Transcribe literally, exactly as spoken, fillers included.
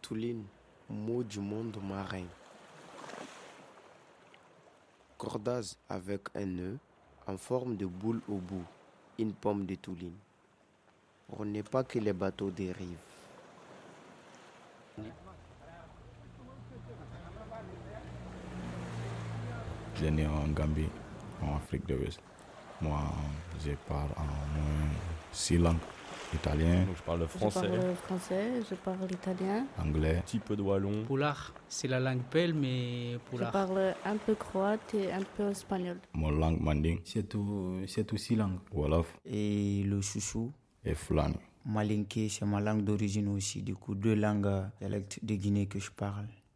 Touline, mot du monde marin. Cordage avec un nœud en forme de boule au bout, une pomme de Touline. Pour ne pas que les bateaux dérivent. Je suis né en Gambie, en Afrique de l'Ouest. Moi, je parle en moins six langues. Italien. Donc je parle le français. Je parle français, je parle italien. Anglais. Un petit peu de wallon. Poulard, c'est la langue pelle, mais Poulard. Je parle un peu croate et un peu espagnol. Mon langue manding. C'est tout, c'est tout six langues. Wolof. Et le chouchou. Et Fulani. Malinké, c'est ma langue d'origine aussi. Du coup, deux langues dialectes de Guinée que je parle.